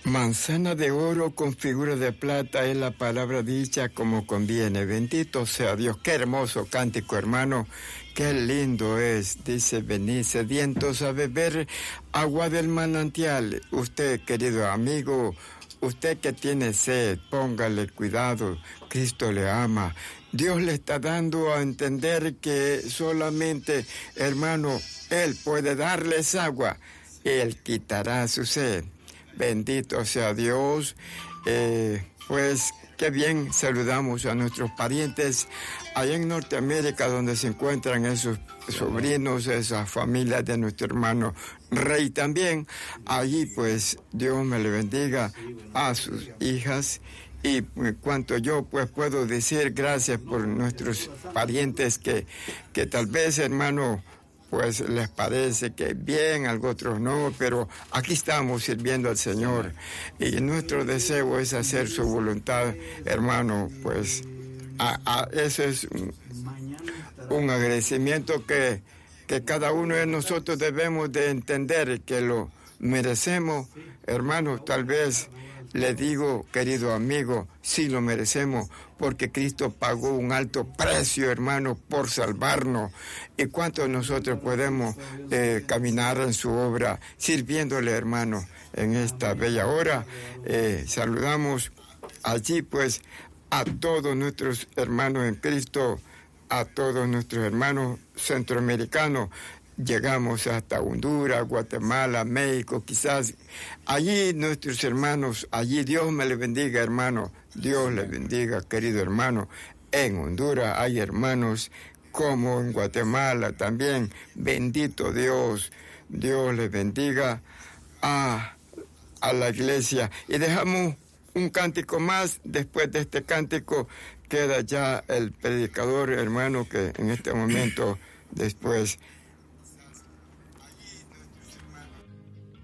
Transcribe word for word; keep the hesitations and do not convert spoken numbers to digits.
Manzana de oro con figura de plata es la palabra dicha como conviene. Bendito sea Dios. Qué hermoso cántico, hermano. Qué lindo es. Dice, venid sedientos a beber agua del manantial. Usted, querido amigo, usted que tiene sed, póngale cuidado. Cristo le ama. Dios le está dando a entender que solamente, hermano, Él puede darles agua. Él quitará su sed. Bendito sea Dios. Eh, pues qué bien saludamos a nuestros parientes allá en Norteamérica, donde se encuentran esos sobrinos, esas familias de nuestro hermano Rey también. Allí pues Dios me le bendiga a sus hijas. Y cuanto yo pues puedo decir, gracias por nuestros parientes que, que tal vez, hermano, pues les parece que bien, algo otros no, pero aquí estamos sirviendo al Señor y nuestro deseo es hacer su voluntad, hermano. Pues a, a, eso es un, un agradecimiento que, que cada uno de nosotros debemos de entender que lo merecemos, hermano. Tal vez le digo, querido amigo, sí lo merecemos, porque Cristo pagó un alto precio, hermano, por salvarnos. ¿Y cuántos nosotros podemos eh, caminar en su obra, sirviéndole, hermano, en esta bella hora? Eh, saludamos allí, pues, a todos nuestros hermanos en Cristo, a todos nuestros hermanos centroamericanos. Llegamos hasta Honduras, Guatemala, México, quizás. Allí nuestros hermanos, allí Dios me le bendiga, hermano. Dios le bendiga, querido hermano. En Honduras hay hermanos como en Guatemala también. Bendito Dios. Dios le bendiga a, a la iglesia. Y dejamos un cántico más. Después de este cántico queda ya el predicador, hermano, que en este momento después